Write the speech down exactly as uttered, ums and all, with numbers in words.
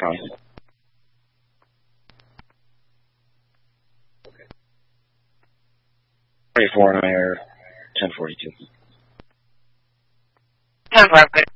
Charlie. Twenty-four and I are ten forty-two. ten five, good.